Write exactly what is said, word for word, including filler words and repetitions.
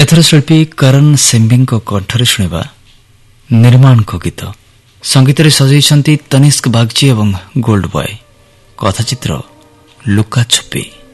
एथर शिल्पी करण सेम्बिंग कंठरे शुणा निर्माण गीत संगीत सजाई तनिष्क बागची और गोल्ड बॉय कथाचित्र लुका छुपी।